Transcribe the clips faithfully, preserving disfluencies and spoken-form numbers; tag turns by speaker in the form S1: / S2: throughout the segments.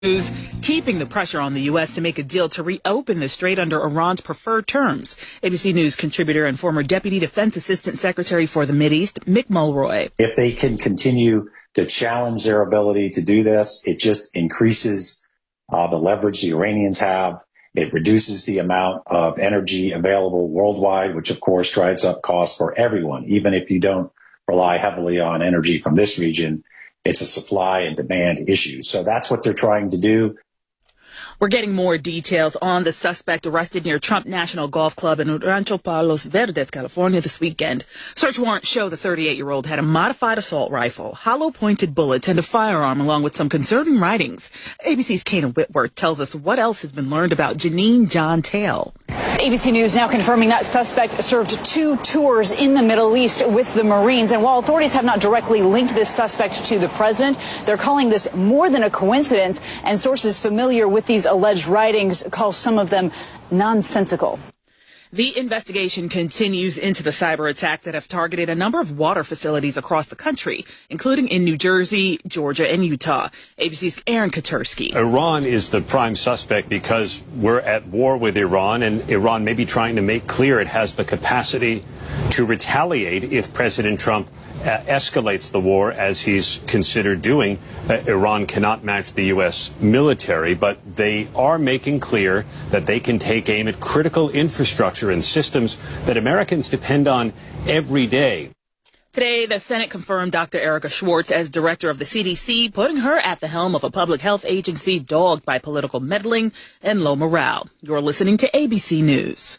S1: News, keeping the pressure on the U S to make a deal to reopen the strait under Iran's preferred terms. A B C News contributor and former Deputy Defense Assistant Secretary for the Mideast, Mick Mulroy.
S2: If they can continue to challenge their ability to do this, it just increases uh, the leverage the Iranians have. It reduces the amount of energy available worldwide, which of course drives up costs for everyone. Even if you don't rely heavily on energy from this region, it's a supply and demand issue. So that's what they're trying to do.
S1: We're getting more details on the suspect arrested near Trump National Golf Club in Rancho Palos Verdes, California this weekend. Search warrants show the thirty-eight-year-old had a modified assault rifle, hollow-pointed bullets, and a firearm, along with some concerning writings. A B C's Kana Whitworth tells us what else has been learned about Janine John Tail.
S3: A B C News now confirming that suspect served two tours in the Middle East with the Marines. And while authorities have not directly linked this suspect to the president, they're calling this more than a coincidence. And sources familiar with these alleged writings call some of them nonsensical.
S1: The investigation continues into the cyber attacks that have targeted a number of water facilities across the country, including in New Jersey, Georgia, and Utah. A B C's Aaron Katersky.
S4: Iran is the prime suspect because we're at war with Iran, and Iran may be trying to make clear it has the capacity to retaliate if President Trump Uh, escalates the war, as he's considered doing. Uh, Iran cannot match the U S military, but they are making clear that they can take aim at critical infrastructure and systems that Americans depend on every day.
S1: Today, the Senate confirmed Doctor Erica Schwartz as director of the C D C, putting her at the helm of a public health agency dogged by political meddling and low morale. You're listening to A B C News.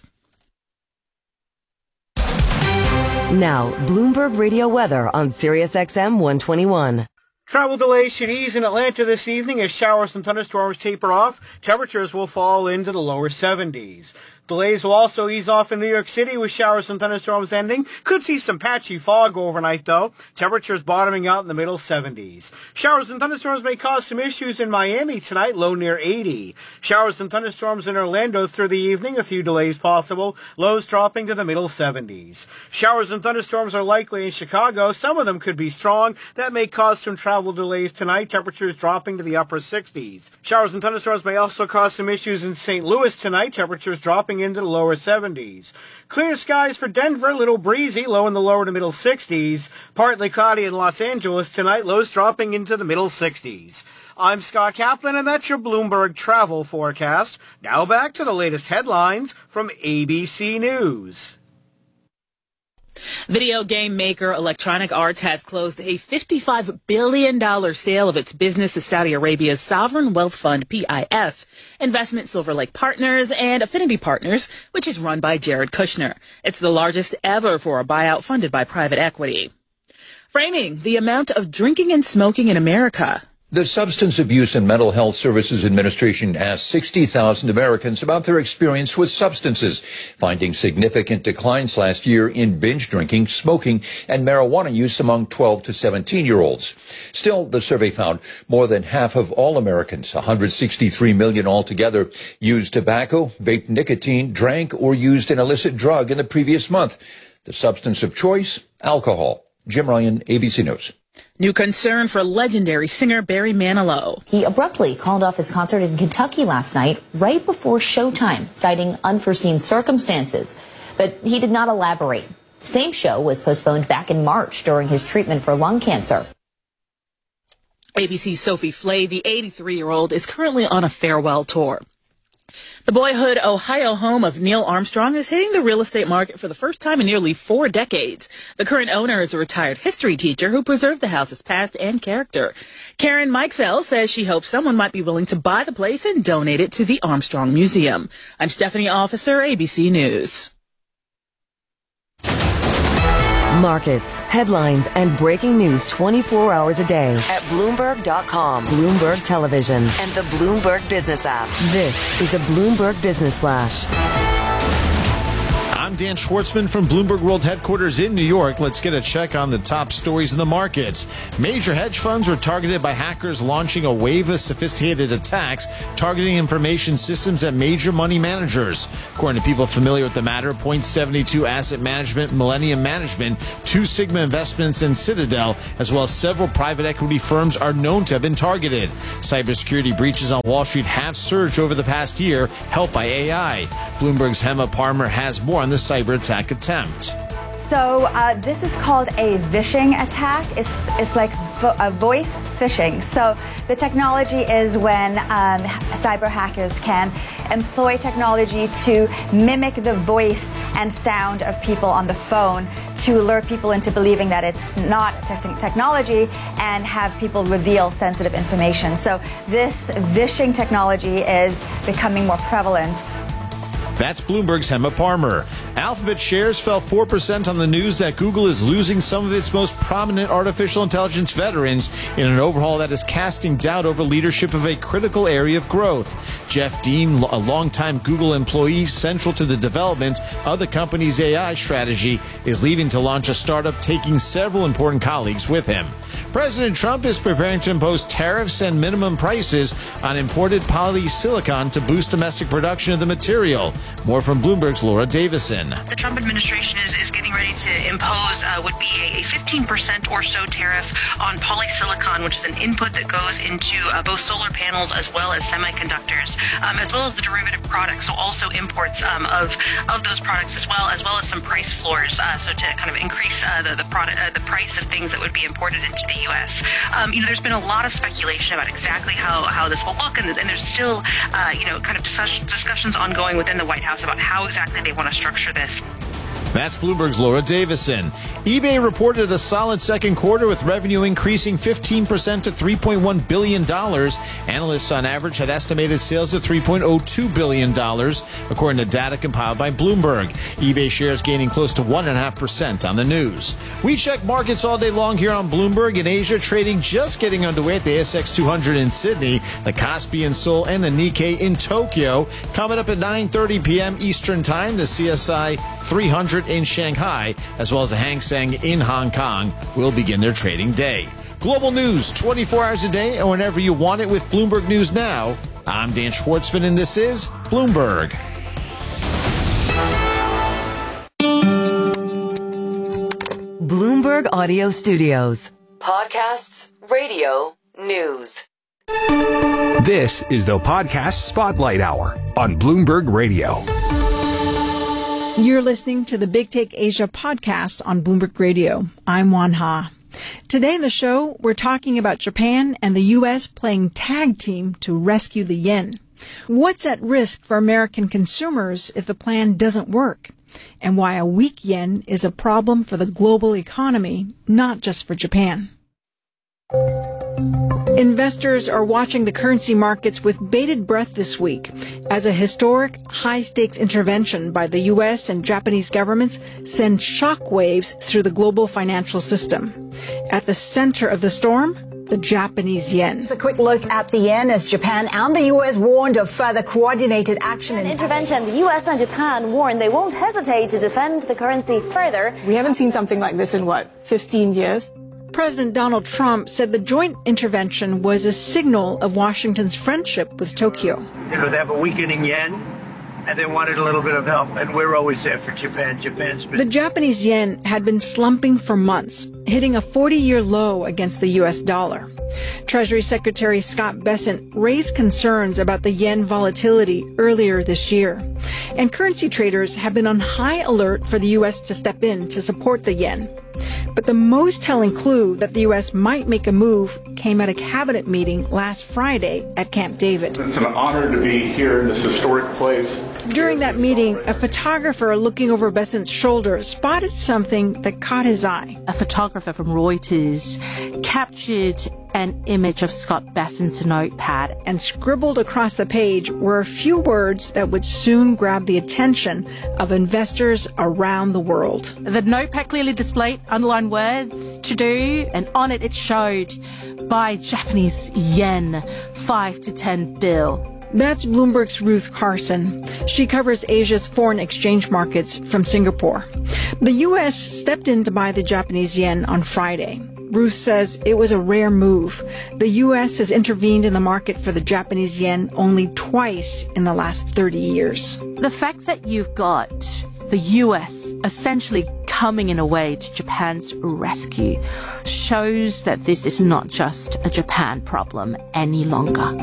S5: Now, Bloomberg Radio weather on Sirius X M one twenty-one.
S6: Travel delays should ease in Atlanta this evening as showers and thunderstorms taper off. Temperatures will fall into the lower seventies. Delays will also ease off in New York City with showers and thunderstorms ending. Could see some patchy fog overnight, though. Temperatures bottoming out in the middle seventies. Showers and thunderstorms may cause some issues in Miami tonight, low near eighty. Showers and thunderstorms in Orlando through the evening, a few delays possible, lows dropping to the middle seventies. Showers and thunderstorms are likely in Chicago. Some of them could be strong. That may cause some travel delays tonight, temperatures dropping to the upper sixties. Showers and thunderstorms may also cause some issues in Saint Louis tonight, temperatures dropping into the lower seventies. Clear skies for Denver, a little breezy, low in the lower to middle sixties. Partly cloudy in Los Angeles tonight, lows dropping into the middle sixties. I'm Scott Kaplan, and that's your Bloomberg travel forecast. Now back to the latest headlines from A B C News.
S1: Video game maker Electronic Arts has closed a fifty-five billion dollars sale of its business to Saudi Arabia's sovereign wealth fund, P I F, Investment Silver Lake Partners, and Affinity Partners, which is run by Jared Kushner. It's the largest ever for a buyout funded by private equity. Framing the amount of drinking and smoking in America.
S7: The Substance Abuse and Mental Health Services Administration asked sixty thousand Americans about their experience with substances, finding significant declines last year in binge drinking, smoking, and marijuana use among twelve to seventeen-year-olds. Still, the survey found more than half of all Americans, one hundred sixty-three million altogether, used tobacco, vaped nicotine, drank, or used an illicit drug in the previous month. The substance of choice, alcohol. Jim Ryan, A B C News.
S1: New concern for legendary singer Barry Manilow.
S8: He abruptly called off his concert in Kentucky last night, right before showtime, citing unforeseen circumstances. But he did not elaborate. The same show was postponed back in March during his treatment for lung cancer.
S1: A B C's Sophie Flay, the eighty-three-year-old, is currently on a farewell tour. The Boyhood, Ohio home of Neil Armstrong is hitting the real estate market for the first time in nearly four decades. The current owner is a retired history teacher who preserved the house's past and character. Karen Mikesell says she hopes someone might be willing to buy the place and donate it to the Armstrong Museum. I'm Stephanie Officer, A B C News.
S5: Markets, headlines, and breaking news twenty-four hours a day at Bloomberg dot com, Bloomberg Television, and the Bloomberg Business app. This is a Bloomberg Business Flash.
S9: I'm Dan Schwartzman from Bloomberg World Headquarters in New York. Let's get a check on the top stories in the markets. Major hedge funds were targeted by hackers launching a wave of sophisticated attacks targeting information systems at major money managers. According to people familiar with the matter, Point seventy-two Asset Management, Millennium Management, Two Sigma Investments, and Citadel, as well as several private equity firms, are known to have been targeted. Cybersecurity breaches on Wall Street have surged over the past year, helped by A I. Bloomberg's Hema Parmer has more on the cyber attack attempt.
S10: So uh, this is called a vishing attack. It's, it's like vo- a voice phishing. So the technology is when um, cyber hackers can employ technology to mimic the voice and sound of people on the phone to lure people into believing that it's not te- technology and have people reveal sensitive information. So this vishing technology is becoming more prevalent.
S9: That's Bloomberg's Hema Parmer. Alphabet shares fell four percent on the news that Google is losing some of its most prominent artificial intelligence veterans in an overhaul that is casting doubt over leadership of a critical area of growth. Jeff Dean, a longtime Google employee central to the development of the company's A I strategy, is leaving to launch a startup, taking several important colleagues with him. President Trump is preparing to impose tariffs and minimum prices on imported polysilicon to boost domestic production of the material. More from Bloomberg's Laura Davison.
S11: The Trump administration is, is getting ready to impose uh, would be a fifteen percent or so tariff on polysilicon, which is an input that goes into uh, both solar panels as well as semiconductors, um, as well as the derivative products, so also imports um, of of those products as well, as well as some price floors, uh, so to kind of increase uh, the the, product, uh, the price of things that would be imported into the U S. Um, you know, there's been a lot of speculation about exactly how, how this will look, and, and there's still, uh, you know, kind of discuss- discussions ongoing within the White House about how exactly they want to structure this.
S9: That's Bloomberg's Laura Davison. eBay reported a solid second quarter with revenue increasing fifteen percent to three point one billion dollars. Analysts on average had estimated sales of three point oh two billion dollars, according to data compiled by Bloomberg. eBay shares gaining close to one point five percent on the news. We check markets all day long here on Bloomberg. In Asia, trading just getting underway at the A S X two hundred in Sydney, the Kospi in Seoul, and the Nikkei in Tokyo. Coming up at nine thirty p.m. Eastern Time, the C S I three hundred in Shanghai, as well as the Hang Seng in Hong Kong, will begin their trading day. Global news twenty-four hours a day and whenever you want it with Bloomberg News Now. I'm Dan Schwartzman, and this is Bloomberg.
S5: Bloomberg Audio Studios. Podcasts, radio, news.
S12: This is the Podcast Spotlight Hour on Bloomberg Radio.
S13: You're listening to the Big Take Asia podcast on Bloomberg Radio. I'm Wan Ha. Today in the show, we're talking about Japan and the U S playing tag team to rescue the yen. What's at risk for American consumers if the plan doesn't work? And why a weak yen is a problem for the global economy, not just for Japan. Investors are watching the currency markets with bated breath this week as a historic high-stakes intervention by the U S and Japanese governments sends shockwaves through the global financial system. At the center of the storm, the Japanese yen.
S14: It's a quick look at the yen as Japan and the U S warned of further coordinated action.
S15: In intervention, the U S and Japan warn they won't hesitate to defend the currency further.
S13: We haven't seen something like this in, what, fifteen years? President Donald Trump said the joint intervention was a signal of Washington's friendship with Tokyo.
S16: You know, they have a weakening yen, and they wanted a little bit of help, and we're always there for Japan. Japan's been...
S13: The Japanese yen had been slumping for months, hitting a forty-year low against the U S dollar. Treasury Secretary Scott Bessent raised concerns about the yen volatility earlier this year. And currency traders have been on high alert for the U S to step in to support the yen. But the most telling clue that the U S might make a move came at a cabinet meeting last Friday at Camp David.
S17: It's an honor to be here in this historic place.
S13: During that meeting, a photographer looking over Bessent's shoulder spotted something that caught his eye.
S18: A photographer from Reuters captured an image of Scott Bessent's notepad
S13: and scribbled across the page were a few words that would soon grab the attention of investors around the world.
S18: The notepad clearly displayed underlined words to do, and on it it showed buy Japanese yen five to ten bill.
S13: That's Bloomberg's Ruth Carson. She covers Asia's foreign exchange markets from Singapore. The U S stepped in to buy the Japanese yen on Friday. Ruth says it was a rare move. The U S has intervened in the market for the Japanese yen only twice in the last thirty years.
S18: The fact that you've got the U S essentially coming in a way to Japan's rescue shows that this is not just a Japan problem any longer.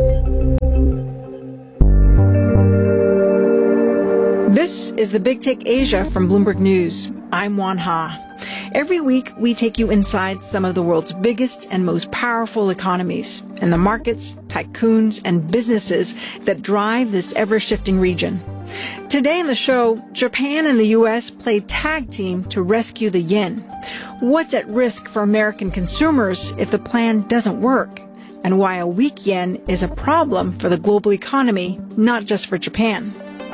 S13: This is the Big Take Asia from Bloomberg News. I'm Juan Ha. Every week, we take you inside some of the world's biggest and most powerful economies and the markets, tycoons, and businesses that drive this ever-shifting region. Today in the show, Japan and the U S play tag team to rescue the yen. What's at risk for American consumers if the plan doesn't work? And why a weak yen is a problem for the global economy, not just for Japan.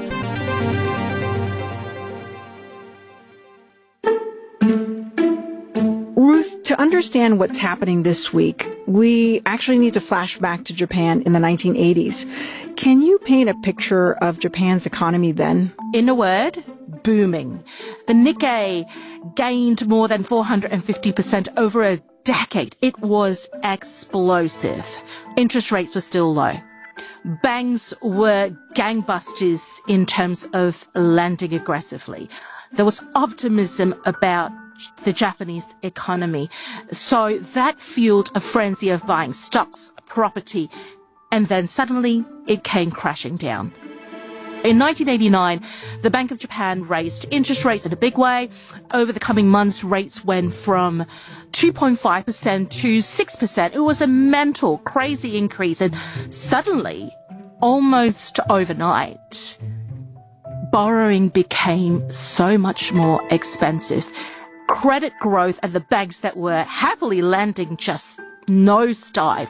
S13: Ruth, to understand what's happening this week, we actually need to flash back to Japan in the nineteen eighties. Can you paint a picture of Japan's economy then?
S18: In a word, booming. The Nikkei gained more than four hundred fifty percent over a decade. It was explosive. Interest rates were still low. Banks were gangbusters in terms of lending aggressively. There was optimism about the Japanese economy. So that fueled a frenzy of buying stocks, property, and then suddenly it came crashing down. In nineteen eighty-nine, the Bank of Japan raised interest rates in a big way. Over the coming months, rates went from two point five percent to six percent. It was a mental, crazy increase. And suddenly, almost overnight, borrowing became so much more expensive. Credit growth at the banks that were happily lending just nosedived.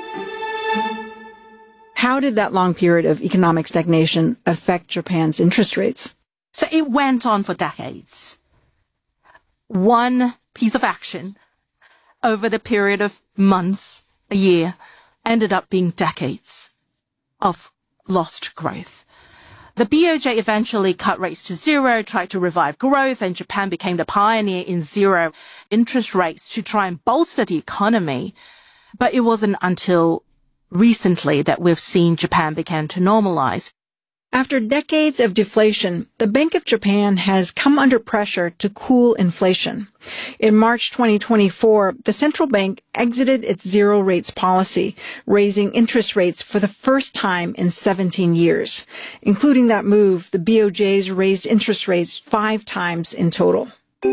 S13: How did that long period of economic stagnation affect Japan's interest rates?
S18: So it went on for decades. One piece of action over the period of months, a year, ended up being decades of lost growth. The B O J eventually cut rates to zero, tried to revive growth, and Japan became the pioneer in zero interest rates to try and bolster the economy. But it wasn't until recently that we've seen Japan begin to normalize.
S13: After decades of deflation, the Bank of Japan has come under pressure to cool inflation. In March twenty twenty-four, the central bank exited its zero rates policy, raising interest rates for the first time in seventeen years. Including that move, the B O J's raised interest rates five times in total.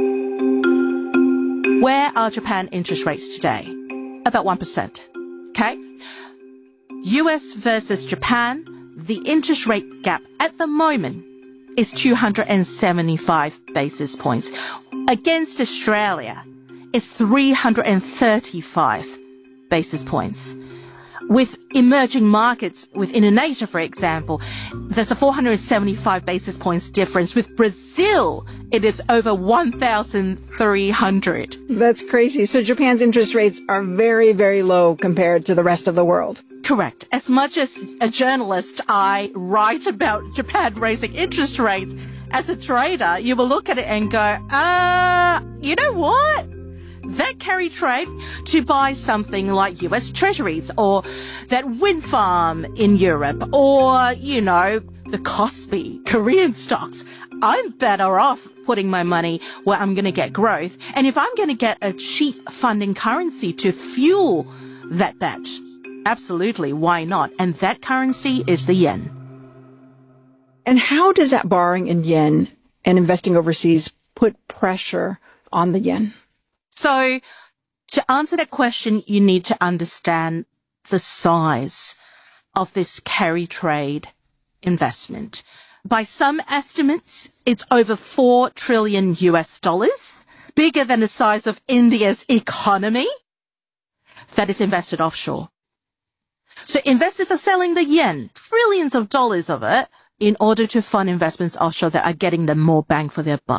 S18: Where are Japan interest rates today? About one percent. Okay? U S versus Japan, the interest rate gap at the moment is two hundred seventy-five basis points. Against Australia, it's three hundred thirty-five basis points. With emerging markets, with Indonesia, for example, there's a four hundred seventy-five basis points difference. With Brazil, it is over one thousand three hundred.
S13: That's crazy. So Japan's interest rates are very, very low compared to the rest of the world.
S18: Correct. As much as a journalist, I write about Japan raising interest rates. As a trader, you will look at it and go, uh, you know what? That carry trade to buy something like U S treasuries or that wind farm in Europe or, you know, the Kospi Korean stocks. I'm better off putting my money where I'm going to get growth. And if I'm going to get a cheap funding currency to fuel that bet, absolutely, why not? And that currency is the yen.
S13: And how does that borrowing in yen and investing overseas put pressure on the yen?
S18: So to answer that question, you need to understand the size of this carry trade investment. By some estimates, it's over four trillion U S dollars, bigger than the size of India's economy that is invested offshore. So investors are selling the yen, trillions of dollars of it, in order to fund investments offshore that are getting them more bang for their buck.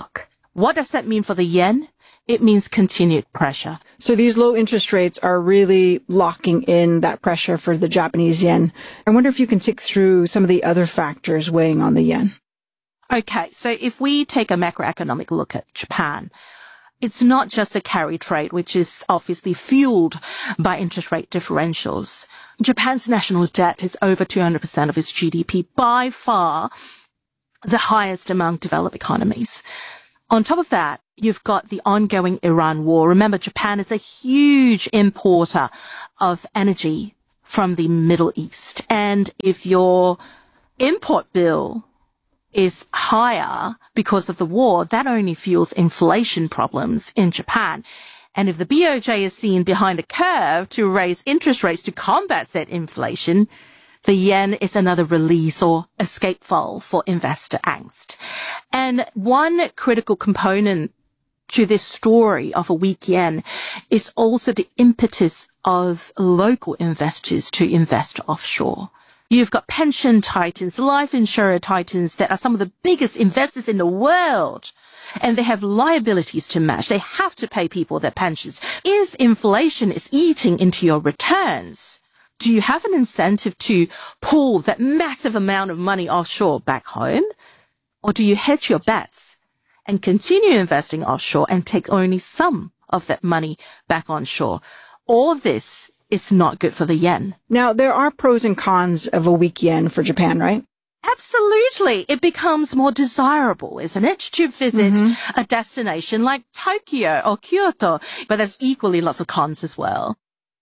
S18: What does that mean for the yen? It means continued pressure.
S13: So these low interest rates are really locking in that pressure for the Japanese yen. I wonder if you can tick through some of the other factors weighing on the yen.
S18: Okay, so if we take a macroeconomic look at Japan, it's not just the carry trade, which is obviously fueled by interest rate differentials. Japan's national debt is over two hundred percent of its G D P, by far the highest among developed economies. On top of that, you've got the ongoing Iran war. Remember, Japan is a huge importer of energy from the Middle East. And if your import bill is higher because of the war, that only fuels inflation problems in Japan. And if the B O J is seen behind a curve to raise interest rates to combat said inflation, the yen is another release or escape valve for investor angst. And one critical component to this story of a weak yen is also the impetus of local investors to invest offshore. You've got pension titans, life insurer titans that are some of the biggest investors in the world. And they have liabilities to match. They have to pay people their pensions. If inflation is eating into your returns, do you have an incentive to pull that massive amount of money offshore back home? Or do you hedge your bets and continue investing offshore and take only some of that money back onshore? All this is not good for the yen.
S13: Now, there are pros and cons of a weak yen for Japan, right?
S18: Absolutely. It becomes more desirable, isn't it, to visit mm-hmm. a destination like Tokyo or Kyoto, but there's equally lots of cons as well.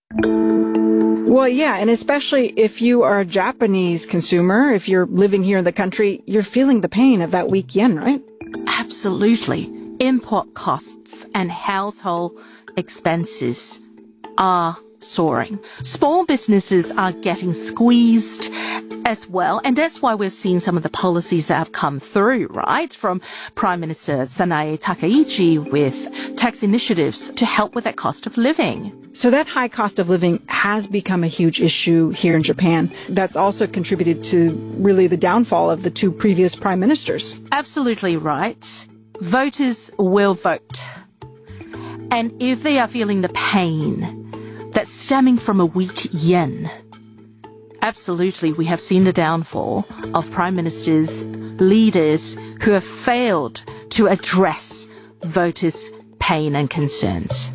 S13: Well, yeah, and especially if you are a Japanese consumer, if you're living here in the country, you're feeling the pain of that weak yen, right?
S18: Absolutely. Import costs and household expenses are soaring. Small businesses are getting squeezed as well, and that's why we're seeing some of the policies that have come through, right, from Prime Minister Sanae Takaichi with tax initiatives to help with that cost of living.
S13: So that high cost of living has become a huge issue here in Japan. That's also contributed to really the downfall of the two previous prime ministers.
S18: Absolutely right. Voters will vote. And if they are feeling the pain that's stemming from a weak yen, absolutely, we have seen the downfall of prime ministers, leaders who have failed to address voters' pain and concerns.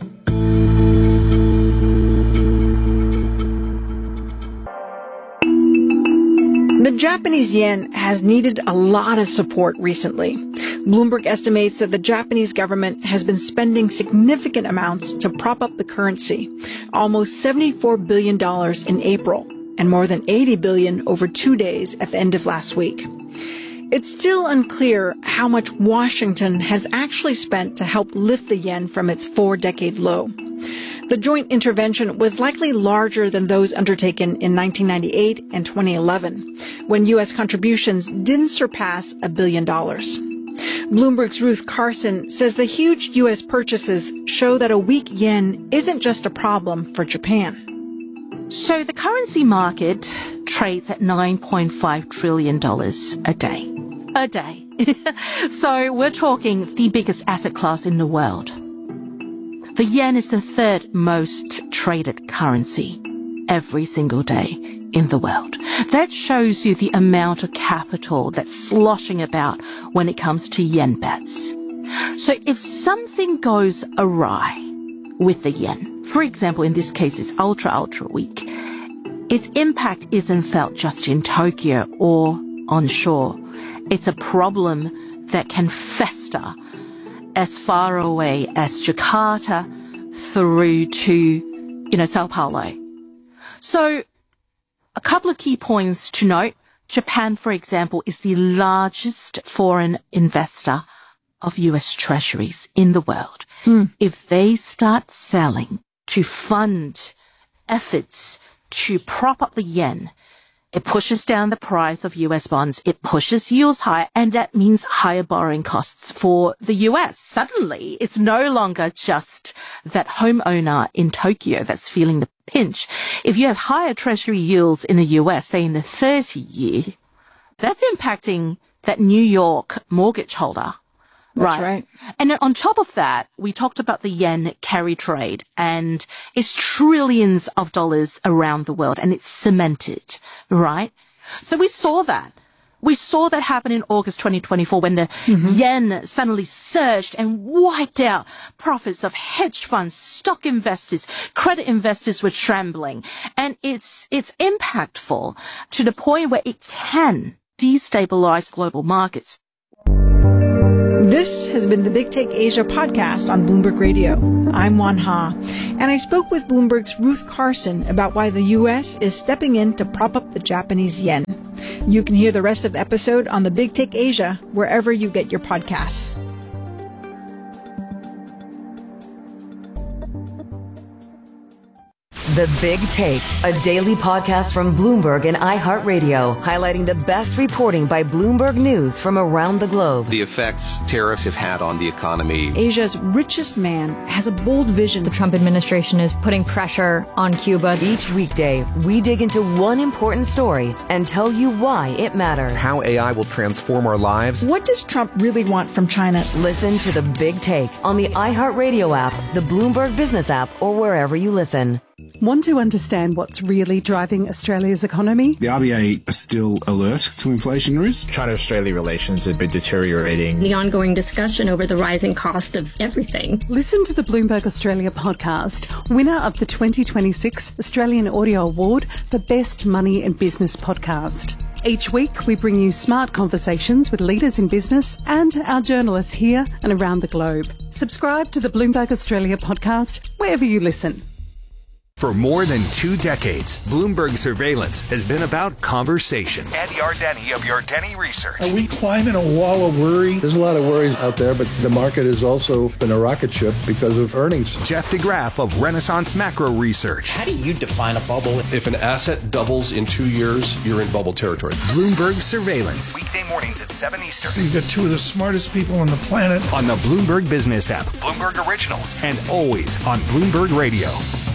S13: The Japanese yen has needed a lot of support recently. Bloomberg estimates that the Japanese government has been spending significant amounts to prop up the currency, almost seventy-four billion dollars in April, and more than eighty billion dollars over two days at the end of last week. It's still unclear how much Washington has actually spent to help lift the yen from its four-decade low. The joint intervention was likely larger than those undertaken in nineteen ninety-eight and twenty eleven, when U S contributions didn't surpass a billion dollars. Bloomberg's Ruth Carson says the huge U S purchases show that a weak yen isn't just a problem for Japan.
S18: So the currency market trades at nine point five trillion dollars a day. A day. So we're talking the biggest asset class in the world. The yen is the third most traded currency every single day in the world. That shows you the amount of capital that's sloshing about when it comes to yen bets. So if something goes awry with the yen, for example, in this case, it's ultra, ultra weak, its impact isn't felt just in Tokyo or onshore. It's a problem that can fester as far away as Jakarta through to, you know, Sao Paulo. So a couple of key points to note. Japan, for example, is the largest foreign investor of U S treasuries in the world.
S13: Mm.
S18: If they start selling to fund efforts to prop up the yen, it pushes down the price of U S bonds. It pushes yields higher, and that means higher borrowing costs for the U S. Suddenly, it's no longer just that homeowner in Tokyo that's feeling the pinch. If you have higher treasury yields in the U S, say in the thirty year, that's impacting that New York mortgage holder Right.
S13: right.
S18: And then on top of that, we talked about the yen carry trade, and it's trillions of dollars around the world, and it's cemented, right? So we saw that. We saw that happen in August twenty twenty-four when the mm-hmm. yen suddenly surged and wiped out profits of hedge funds, stock investors, credit investors were trembling. And it's, it's impactful to the point where it can destabilize global markets.
S13: This has been the Big Take Asia podcast on Bloomberg Radio. I'm Juan Ha, and I spoke with Bloomberg's Ruth Carson about why the U S is stepping in to prop up the Japanese yen. You can hear the rest of the episode on the Big Take Asia wherever you get your podcasts.
S5: The Big Take, a daily podcast from Bloomberg and iHeartRadio, highlighting the best reporting by Bloomberg News from around the globe.
S19: The effects tariffs have had on the economy.
S13: Asia's richest man has a bold vision.
S20: The Trump administration is putting pressure on Cuba.
S5: Each weekday, we dig into one important story and tell you why it matters.
S19: How A I will transform our lives.
S13: What does Trump really want from China?
S5: Listen to The Big Take on the iHeartRadio app, the Bloomberg Business app, or wherever you listen.
S21: Want to understand what's really driving Australia's economy?
S22: The R B A are still alert to inflation risk.
S9: China-Australia relations have been deteriorating.
S23: The ongoing discussion over the rising cost of everything.
S21: Listen to the Bloomberg Australia podcast, winner of the twenty twenty-six Australian Audio Award for Best Money and Business Podcast. Each week, we bring you smart conversations with leaders in business and our journalists here and around the globe. Subscribe to the Bloomberg Australia podcast wherever you listen.
S12: For more than two decades, Bloomberg Surveillance has been about conversation.
S24: Ed Yardeni of Yardeni Research.
S25: Are we climbing a wall of worry?
S26: There's a lot of worries out there, but the market has also been a rocket ship because of earnings.
S12: Jeff DeGraff of Renaissance Macro Research.
S27: How do you define a bubble?
S28: If an asset doubles in two years, you're in bubble territory.
S12: Bloomberg Surveillance.
S24: Weekday mornings at seven Eastern.
S25: You've got two of the smartest people on the planet.
S12: On the Bloomberg Business app.
S24: Bloomberg Originals.
S12: And always on Bloomberg Radio.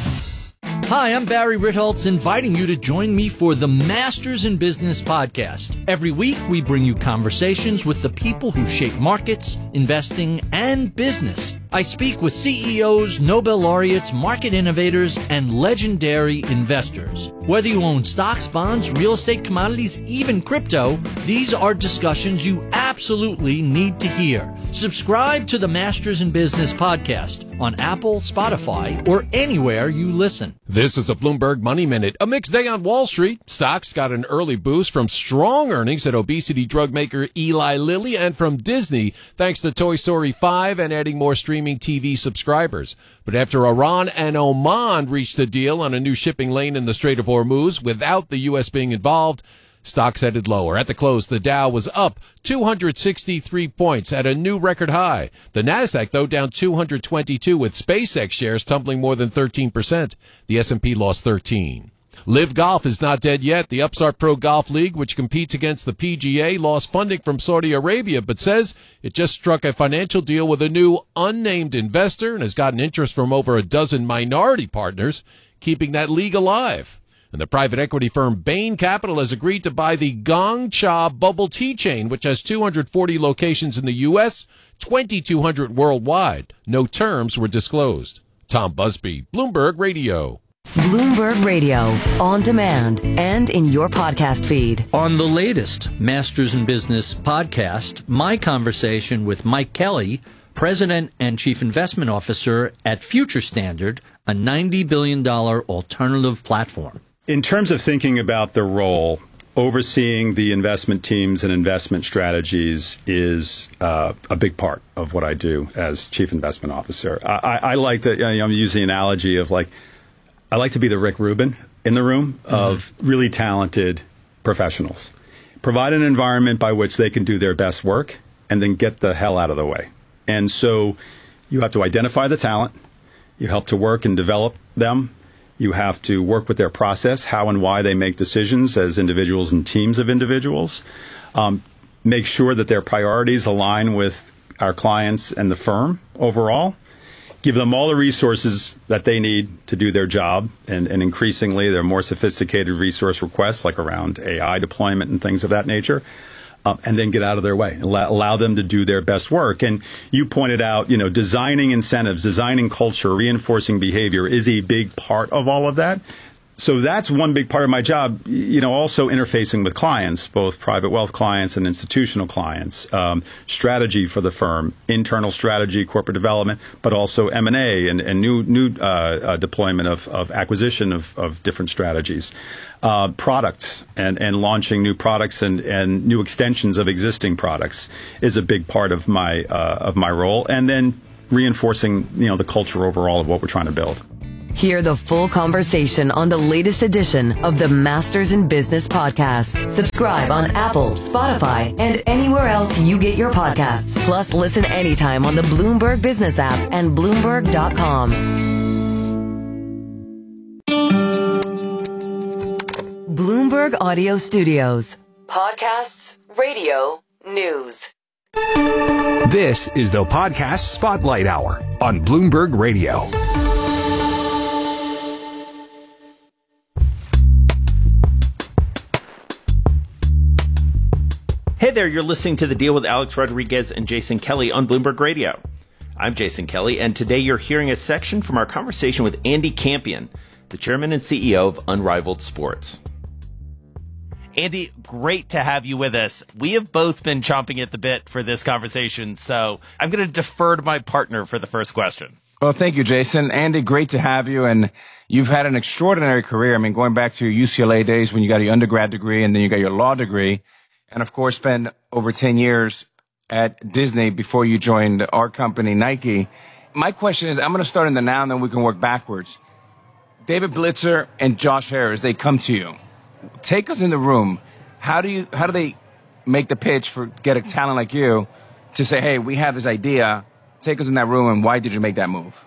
S29: Hi, I'm Barry Ritholtz, inviting you to join me for the Masters in Business podcast. Every week, we bring you conversations with the people who shape markets, investing, and business. I speak with C E Os, Nobel laureates, market innovators, and legendary investors. Whether you own stocks, bonds, real estate, commodities, even crypto, these are discussions you absolutely need to hear. Subscribe to the Masters in Business podcast on Apple, Spotify, or anywhere you listen.
S30: This is a Bloomberg Money Minute. A mixed day on Wall Street. Stocks got an early boost from strong earnings at obesity drug maker Eli Lilly and from Disney, thanks to Toy Story five and adding more streaming T V subscribers. But after Iran and Oman reached a deal on a new shipping lane in the Strait of Hormuz without the U S being involved, stocks headed lower. At the close, the Dow was up two hundred sixty-three points at a new record high. The Nasdaq, though, down two hundred twenty-two, with SpaceX shares tumbling more than thirteen percent. The S and P lost thirteen. Live Golf is not dead yet. The Upstart Pro Golf League, which competes against the P G A, lost funding from Saudi Arabia, but says it just struck a financial deal with a new unnamed investor and has gotten interest from over a dozen minority partners, keeping that league alive. And the private equity firm Bain Capital has agreed to buy the Gong Cha bubble tea chain, which has two hundred forty locations in the U S, twenty-two hundred worldwide. No terms were disclosed. Tom Busby, Bloomberg Radio.
S5: Bloomberg Radio, on demand and in your podcast feed.
S29: On the latest Masters in Business podcast, my conversation with Mike Kelly, President and Chief Investment Officer at Future Standard, a ninety billion dollars alternative platform.
S31: In terms of thinking about the role, overseeing the investment teams and investment strategies is uh, a big part of what I do as Chief Investment Officer. I, I, I like to, you know, I'm using the analogy of like, I like to be the Rick Rubin in the room of mm-hmm. really talented professionals. Provide an environment by which they can do their best work and then get the hell out of the way. And so you have to identify the talent. You help to work and develop them. You have to work with their process, how and why they make decisions as individuals and teams of individuals. Um, make sure that their priorities align with our clients and the firm overall. Give them all the resources that they need to do their job, and, and increasingly there are more sophisticated resource requests like around A I deployment and things of that nature. um, and then get out of their way and allow, allow them to do their best work. And you pointed out, you know, designing incentives, designing culture, reinforcing behavior is a big part of all of that. So that's one big part of my job, you know, also interfacing with clients, both private wealth clients and institutional clients, um, strategy for the firm, internal strategy, corporate development, but also M and A and, and new new uh, uh, deployment of, of acquisition of, of different strategies, uh, products and, and launching new products and, and new extensions of existing products is a big part of my uh, of my role. And then reinforcing, you know, the culture overall of what we're trying to build.
S5: Hear the full conversation on the latest edition of the Masters in Business podcast. Subscribe on Apple, Spotify, and anywhere else you get your podcasts. Plus, listen anytime on the Bloomberg Business app and Bloomberg dot com. Bloomberg Audio Studios. Podcasts, radio, news.
S12: This is the Podcast Spotlight Hour on Bloomberg Radio.
S1: Hey there, you're listening to The Deal with Alex Rodriguez and Jason Kelly on Bloomberg Radio. I'm Jason Kelly, and today you're hearing a section from our conversation with Andy Campion, the chairman and C E O of Unrivaled Sports. Andy, great to have you with us. We have both been chomping at the bit for this conversation, so I'm going to defer to my partner for the first question.
S2: Well, thank you, Jason. Andy, great to have you, and you've had an extraordinary career. I mean, going back to your U C L A days when you got your undergrad degree and then you got your law degree. And, of course, spent over ten years at Disney before you joined our company, Nike. My question is, I'm going to start in the now, and then we can work backwards. David Blitzer and Josh Harris, they come to you. Take us in the room. How do you? How do they make the pitch for get a talent like you to say, hey, we have this idea. Take us in that room, and why did you make that move?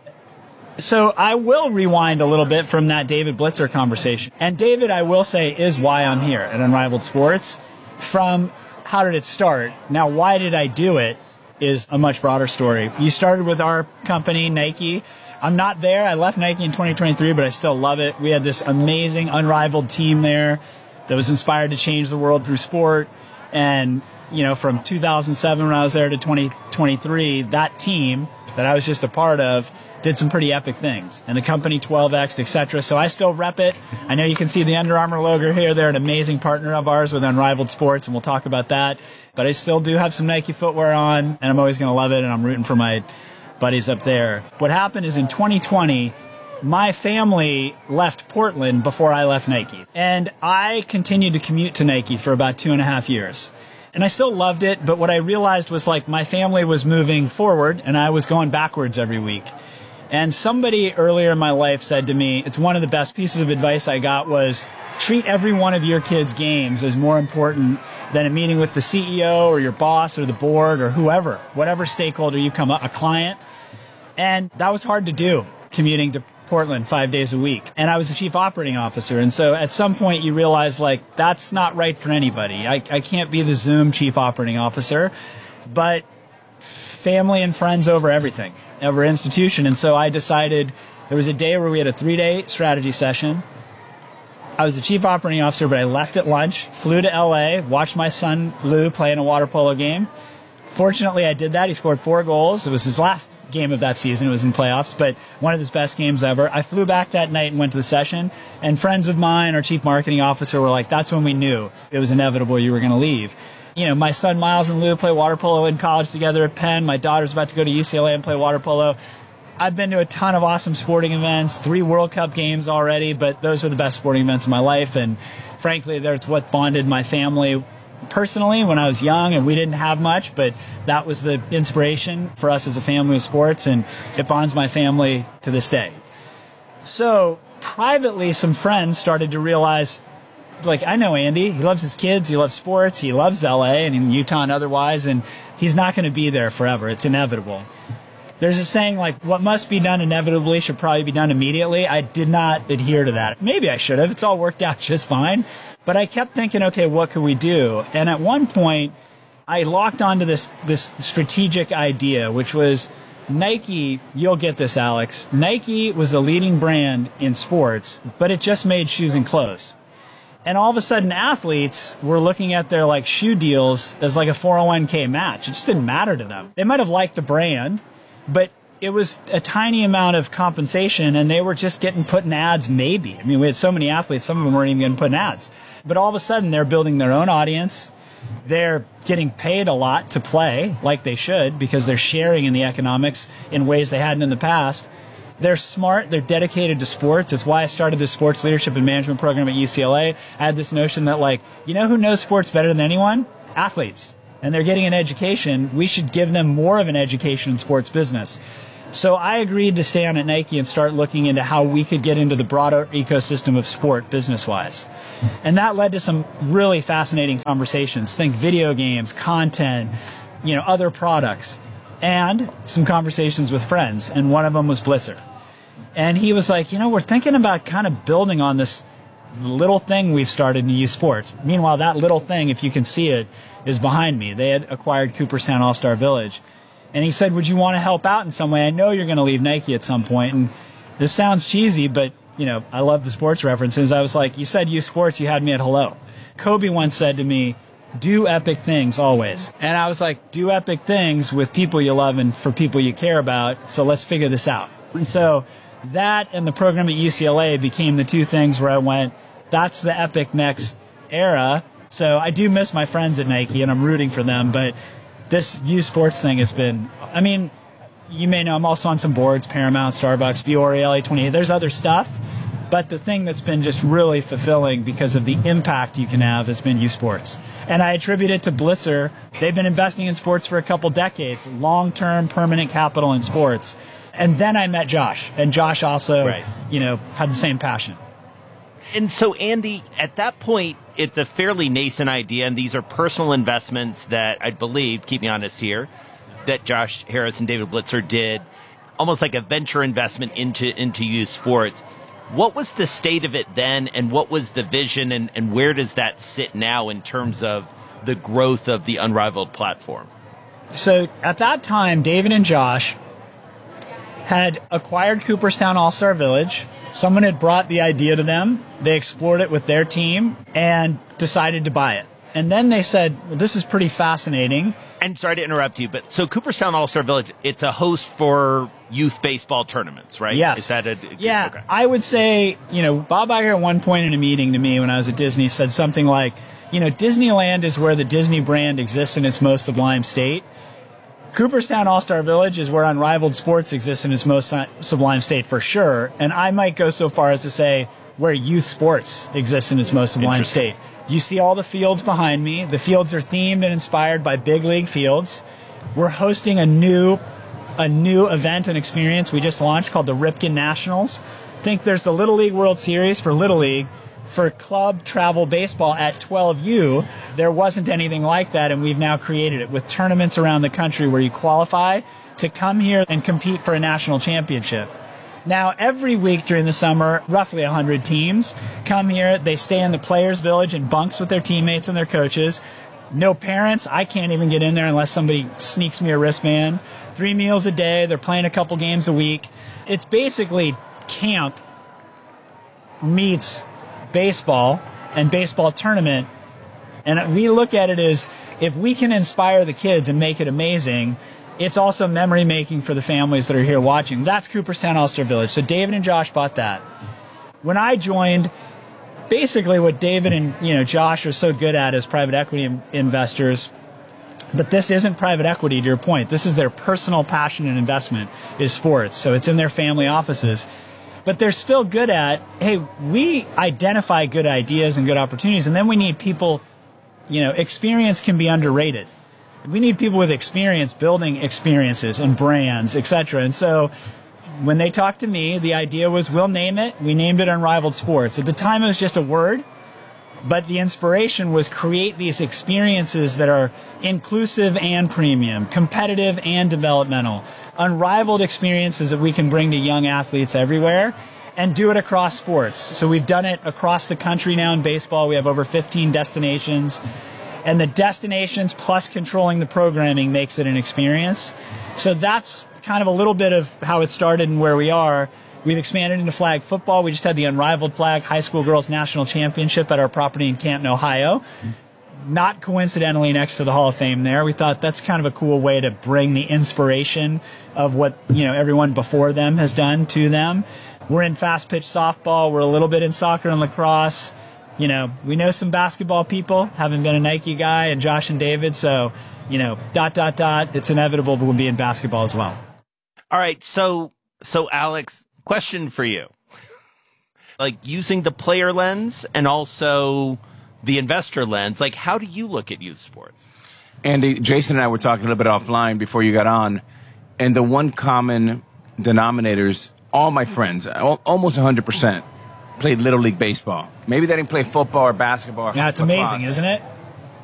S3: So I will rewind a little bit from that David Blitzer conversation. And David, I will say, is why I'm here at Unrivaled Sports. From how did it start? Now, why did I do it is a much broader story. You started with our company, Nike. I'm not there. I left Nike in twenty twenty-three, but I still love it. We had this amazing, unrivaled team there that was inspired to change the world through sport. And, you know, from two thousand seven when I was there to twenty twenty-three, that team that I was just a part of did some pretty epic things. And the company twelve X, et cetera. So I still rep it. I know you can see the Under Armour logo here. They're an amazing partner of ours with Unrivaled Sports, and we'll talk about that. But I still do have some Nike footwear on, and I'm always going to love it, and I'm rooting for my buddies up there. What happened is in twenty twenty, my family left Portland before I left Nike. And I continued to commute to Nike for about two and a half years. And I still loved it, but what I realized was like my family was moving forward, and I was going backwards every week. And somebody earlier in my life said to me, it's one of the best pieces of advice I got was treat every one of your kids' games as more important than a meeting with the C E O or your boss or the board or whoever, whatever stakeholder you come up, a client. And that was hard to do, commuting to Portland five days a week. And I was the chief operating officer. And so at some point you realize like that's not right for anybody. I, I can't be the Zoom chief operating officer, but family and friends over everything. Over institution. And so I decided there was a day where we had a three-day strategy session. I was the chief operating officer, but I left at lunch, flew to L A, watched my son Lou play in a water polo game. Fortunately, I did that. He scored four goals. It was his last game of that season. It was in playoffs, but one of his best games ever. I flew back that night and went to the session, and friends of mine, our chief marketing officer, were like, that's when we knew it was inevitable you were going to leave. You know, my son Miles and Lou play water polo in college together at Penn. My daughter's about to go to U C L A and play water polo. I've been to a ton of awesome sporting events, three World Cup games already, but those were the best sporting events of my life. And frankly, that's what bonded my family personally when I was young, and we didn't have much, but that was the inspiration for us as a family of sports, and it bonds my family to this day. So privately, some friends started to realize, like, I know Andy. He loves his kids. He loves sports. He loves L A and in Utah and otherwise, and he's not going to be there forever. It's inevitable. There's a saying like, what must be done inevitably should probably be done immediately. I did not adhere to that. Maybe I should have. It's all worked out just fine. But I kept thinking, okay, what can we do? And at one point, I locked onto this, this strategic idea, which was Nike. You'll get this, Alex. Nike was the leading brand in sports, but it just made shoes and clothes. And all of a sudden, athletes were looking at their like shoe deals as like a four oh one k match. It just didn't matter to them. They might have liked the brand, but it was a tiny amount of compensation, and they were just getting put in ads maybe. I mean, we had so many athletes, some of them weren't even getting put in ads. But all of a sudden, they're building their own audience. They're getting paid a lot to play, like they should, because they're sharing in the economics in ways they hadn't in the past. They're smart. They're dedicated to sports. It's why I started the sports leadership and management program at U C L A. I had this notion that, like, you know who knows sports better than anyone? Athletes. And they're getting an education. We should give them more of an education in sports business. So I agreed to stay on at Nike and start looking into how we could get into the broader ecosystem of sport business-wise. And that led to some really fascinating conversations. Think video games, content, you know, other products, and some conversations with friends. And one of them was Blitzer. And he was like, you know, we're thinking about kind of building on this little thing we've started in youth sports. Meanwhile, that little thing, if you can see it, is behind me. They had acquired Cooperstown All-Star Village. And he said, would you want to help out in some way? I know you're going to leave Nike at some point. And this sounds cheesy, but, you know, I love the sports references. I was like, you said youth sports, you had me at hello. Kobe once said to me, do epic things always. And I was like, do epic things with people you love and for people you care about. So let's figure this out. And so that and the program at U C L A became the two things where I went, that's the epic next era. So I do miss my friends at Nike and I'm rooting for them, but this youth sports thing has been, I mean, you may know I'm also on some boards, Paramount, Starbucks, Viore, L A twenty-eight. There's other stuff, but the thing that's been just really fulfilling because of the impact you can have has been youth sports. And I attribute it to Blitzer. They've been investing in sports for a couple decades, long-term permanent capital in sports. And then I met Josh, and Josh also, right. you know, had the same passion.
S1: And so, Andy, at that point, it's a fairly nascent idea, and these are personal investments that I believe, keep me honest here, that Josh Harris and David Blitzer did, almost like a venture investment into into youth sports. What was the state of it then, and what was the vision, and, and where does that sit now in terms of the growth of the Unrivaled platform?
S3: So at that time, David and Josh had acquired Cooperstown All-Star Village. Someone had brought the idea to them. They explored it with their team and decided to buy it. And then they said, well, this is pretty fascinating.
S1: And sorry to interrupt you, but so Cooperstown All-Star Village, it's a host for youth baseball tournaments, right?
S3: Yes.
S1: Is that a,
S3: yeah,
S1: okay. I
S3: would say, you know, Bob Iger at one point in a meeting to me when I was at Disney said something like, you know, Disneyland is where the Disney brand exists in its most sublime state. Cooperstown All-Star Village is where Unrivaled Sports exists in its most sublime state for sure. And I might go so far as to say where youth sports exists in its most sublime state. You see all the fields behind me. The fields are themed and inspired by big league fields. We're hosting a new a new event and experience we just launched called the Ripken Nationals. Think there's the Little League World Series for Little League. For club travel baseball at twelve U, there wasn't anything like that, and we've now created it with tournaments around the country where you qualify to come here and compete for a national championship. Now, every week during the summer, roughly one hundred teams come here. They stay in the Players Village in bunks with their teammates and their coaches. No parents. I can't even get in there unless somebody sneaks me a wristband. Three meals a day. They're playing a couple games a week. It's basically camp meets baseball and baseball tournament. And we look at it as if we can inspire the kids and make it amazing, it's also memory making for the families that are here watching. That's Cooperstown All-Star Village. So David and Josh bought that. When I joined, basically what David and you know Josh are so good at as private equity in- investors, but this isn't private equity to your point. This is their personal passion and investment is sports. So it's in their family offices. But they're still good at, hey, we identify good ideas and good opportunities, and then we need people, you know, experience can be underrated. We need people with experience building experiences and brands, et cetera. And so when they talked to me, the idea was we'll name it. We named it Unrivaled Sports. At the time, it was just a word, but the inspiration was create these experiences that are inclusive and premium, competitive and developmental, unrivaled experiences that we can bring to young athletes everywhere and do it across sports. So we've done it across the country now in baseball. We have over fifteen destinations. And the destinations plus controlling the programming makes it an experience. So that's kind of a little bit of how it started and where we are. We've expanded into flag football. We just had the Unrivaled Flag High School Girls National Championship at our property in Canton, Ohio. Not coincidentally next to the Hall of Fame there. We thought that's kind of a cool way to bring the inspiration of what, you know, everyone before them has done to them. We're in fast pitch softball. We're a little bit in soccer and lacrosse. You know, we know some basketball people, having been a Nike guy, and Josh and David. So, you know, dot, dot, dot. It's inevitable we'll be in basketball as well.
S1: All right. So, so Alex, question for you. Like, using the player lens and also the investor lens, like, how do you look at youth sports?
S2: Andy, Jason and I were talking a little bit offline before you got on, and the one common denominator is all my friends, almost one hundred percent, played Little League Baseball. Maybe they didn't play football or basketball. Or
S3: yeah, it's amazing, isn't it?